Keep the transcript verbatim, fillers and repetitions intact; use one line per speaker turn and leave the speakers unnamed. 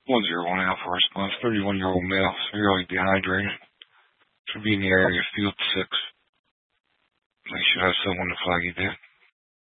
one zero one Alpha response, thirty-one-year-old male, severely dehydrated. Should be in the area of field six. They should have someone to flag you there.